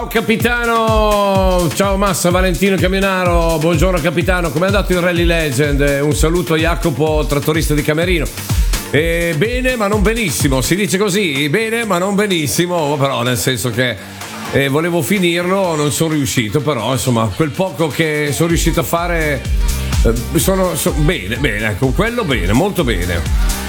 Capitano, ciao Massa, Valentino Camionaro, buongiorno capitano, come è andato il Rally Legend? Un saluto a Jacopo, trattorista di Camerino. Bene ma non benissimo, si dice così, bene ma non benissimo, però nel senso che volevo finirlo, non sono riuscito, però insomma quel poco che sono riuscito a fare sono bene, ecco, quello bene, molto bene.